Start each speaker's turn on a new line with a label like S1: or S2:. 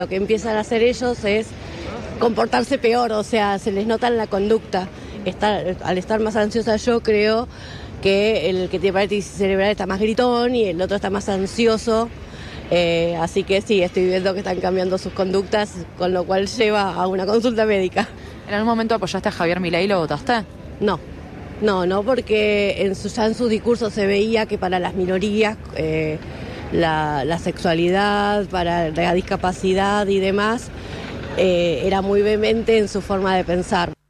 S1: Lo que empiezan a hacer ellos es comportarse peor, o sea, se les nota en la conducta. Al estar más ansiosa yo creo que el que tiene parálisis cerebral está más gritón y el otro está más ansioso. Así que sí, estoy viendo que están cambiando sus conductas, con lo cual lleva a una consulta médica.
S2: ¿En algún momento apoyaste a Javier Milei y lo votaste?
S1: No, porque ya en sus discursos se veía que para las minorías, la sexualidad, para la discapacidad y demás, era muy vehemente en su forma de pensar.